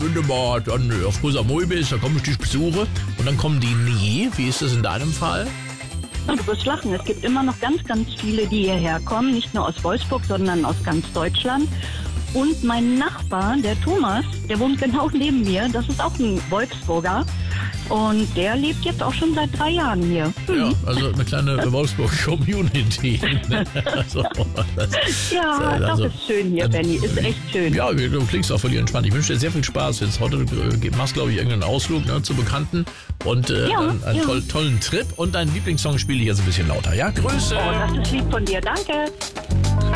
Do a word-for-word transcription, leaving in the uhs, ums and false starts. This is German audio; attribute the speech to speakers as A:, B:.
A: wenn du mal dann auf Koh Samui bist, dann komme ich dich besuchen. Und dann kommen die nie. Wie ist das in deinem Fall?
B: Du wirst lachen, es gibt immer noch ganz, ganz viele, die hierher kommen, nicht nur aus Wolfsburg, sondern aus ganz Deutschland. Und mein Nachbar, der Thomas, der wohnt genau neben mir, das ist auch ein Wolfsburger. Und der lebt jetzt auch schon seit drei Jahren hier. Hm.
A: Ja, also eine kleine Wolfsburg-Community. also, das,
B: Ja,
A: also,
B: das ist schön hier, Benny, ist echt schön.
A: Ja, du klingst auch völlig entspannt. Ich wünsche dir sehr viel Spaß. Jetzt heute äh, machst, glaube ich, irgendeinen Ausflug ne, zu Bekannten und äh,
B: Ja,
A: einen, einen
B: ja.
A: toll, tollen Trip. Und deinen Lieblingssong spiele ich jetzt ein bisschen lauter. Ja, Grüße!
B: Oh, das ist lieb von dir, danke.